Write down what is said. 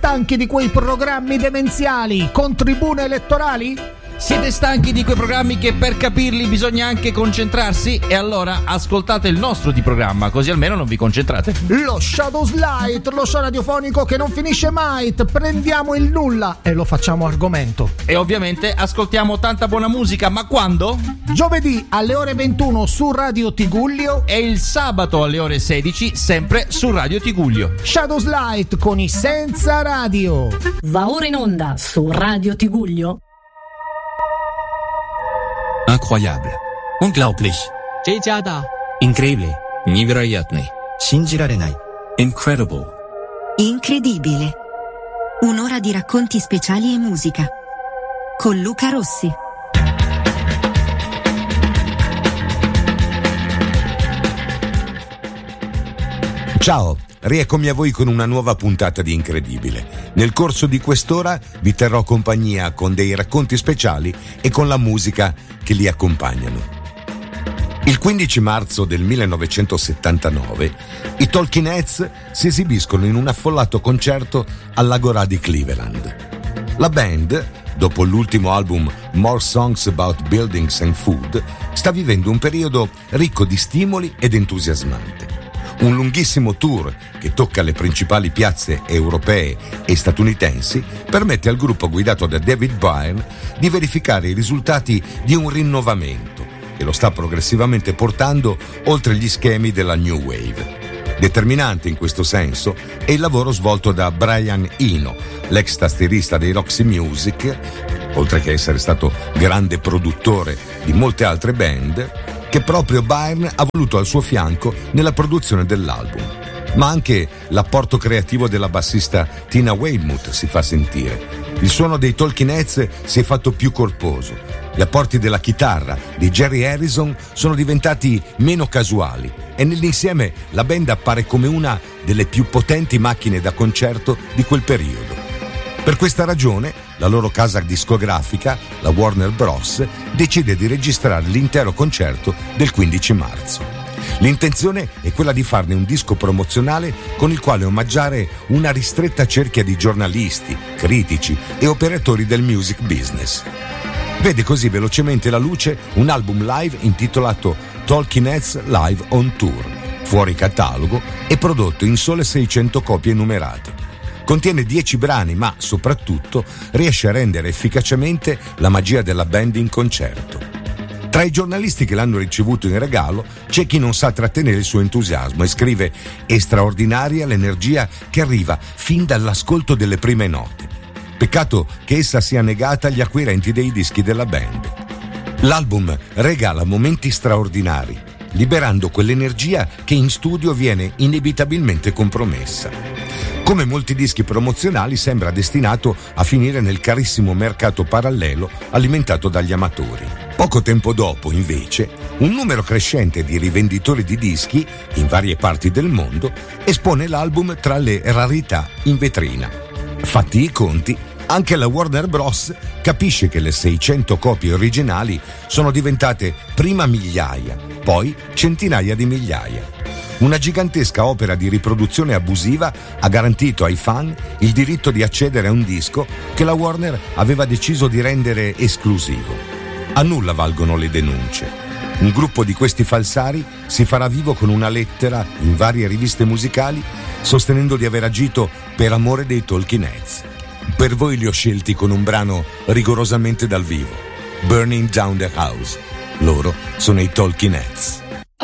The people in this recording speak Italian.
stanchi di quei programmi demenziali con tribune elettorali? Siete stanchi di quei programmi che per capirli bisogna anche concentrarsi? E allora ascoltate il nostro di programma, così almeno non vi concentrate. Lo Shadows Light, lo show radiofonico che non finisce mai. Prendiamo il nulla e lo facciamo argomento. E ovviamente ascoltiamo tanta buona musica, ma quando? Giovedì alle ore 21 su Radio Tigullio e il sabato alle ore 16 sempre su Radio Tigullio. Shadows Light con i Senza Radio. Va ora in onda su Radio Tigullio. Incroyable. Unglaublich. Incredibile. Невероятный. 信じられない. Incredible. Incredibile. Un'ora di racconti speciali e musica. Con Luca Rossi. Ciao, rieccomi a voi con una nuova puntata di Incredibile. Nel corso di quest'ora vi terrò compagnia con dei racconti speciali e con la musica che li accompagnano. Il 15 marzo del 1979 i Talking Heads si esibiscono in un affollato concerto all'Agorà di Cleveland. La band, dopo l'ultimo album More Songs About Buildings and Food, sta vivendo un periodo ricco di stimoli ed entusiasmante. Un lunghissimo tour che tocca le principali piazze europee e statunitensi permette al gruppo guidato da David Byrne di verificare i risultati di un rinnovamento e lo sta progressivamente portando oltre gli schemi della New Wave. Determinante in questo senso è il lavoro svolto da Brian Eno, l'ex tastierista dei Roxy Music, oltre che essere stato grande produttore di molte altre band, che proprio Byrne ha voluto al suo fianco nella produzione dell'album. Ma anche l'apporto creativo della bassista Tina Weymouth si fa sentire. Il suono dei Talking Heads si è fatto più corposo. Gli apporti della chitarra di Jerry Harrison sono diventati meno casuali e nell'insieme la band appare come una delle più potenti macchine da concerto di quel periodo. Per questa ragione, la loro casa discografica, la Warner Bros., decide di registrare l'intero concerto del 15 marzo. L'intenzione è quella di farne un disco promozionale con il quale omaggiare una ristretta cerchia di giornalisti, critici e operatori del music business. Vede così velocemente la luce un album live intitolato Talking Heads Live on Tour, fuori catalogo e prodotto in sole 600 copie numerate. Contiene 10 brani, ma soprattutto riesce a rendere efficacemente la magia della band in concerto. Tra i giornalisti che l'hanno ricevuto in regalo c'è chi non sa trattenere il suo entusiasmo e scrive: è straordinaria l'energia che arriva fin dall'ascolto delle prime note. Peccato che essa sia negata agli acquirenti dei dischi della band. L'album regala momenti straordinari, liberando quell'energia che in studio viene inevitabilmente compromessa. Come molti dischi promozionali, sembra destinato a finire nel carissimo mercato parallelo alimentato dagli amatori. Poco tempo dopo, invece, un numero crescente di rivenditori di dischi in varie parti del mondo espone l'album tra le rarità in vetrina. Fatti i conti, anche la Warner Bros. Capisce che le 600 copie originali sono diventate prima migliaia, poi centinaia di migliaia. Una gigantesca opera di riproduzione abusiva ha garantito ai fan il diritto di accedere a un disco che la Warner aveva deciso di rendere esclusivo. A nulla valgono le denunce. Un gruppo di questi falsari si farà vivo con una lettera in varie riviste musicali sostenendo di aver agito per amore dei Talking Heads. Per voi li ho scelti con un brano rigorosamente dal vivo, Burning Down the House. Loro sono i Talking Heads.